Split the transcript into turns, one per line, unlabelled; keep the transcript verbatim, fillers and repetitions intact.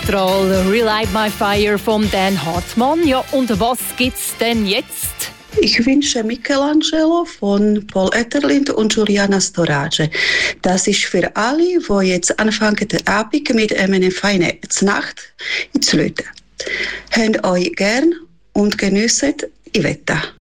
Troll, Relight My Fire von Dan Hartmann. Ja, und was gibt's denn jetzt?
Ich wünsche Michelangelo von Paul Etterlind und Juliana Storage. Das ist für alle, die jetzt anfangen, den Abend mit einer feinen Nacht zu löten. Habt euch gern und geniessen Iveta.